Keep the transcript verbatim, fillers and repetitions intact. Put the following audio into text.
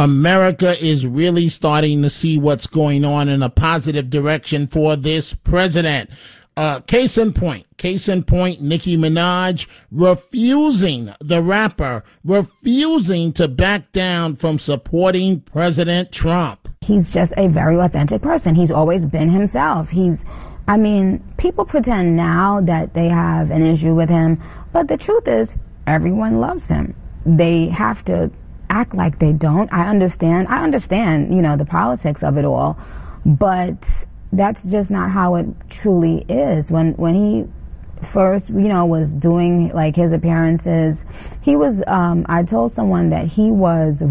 America is really starting to see what's going on in a positive direction for this president. Uh, case in point, case in point, Nicki Minaj refusing, the rapper, refusing to back down from supporting President Trump. He's just a very authentic person. He's always been himself. He's, I mean, people pretend now that they have an issue with him, but the truth is everyone loves him. They have to act like they don't. I understand. I understand, you know, the politics of it all, but that's just not how it truly is. When when he first, you know, was doing like his appearances, he was, um, I told someone that he was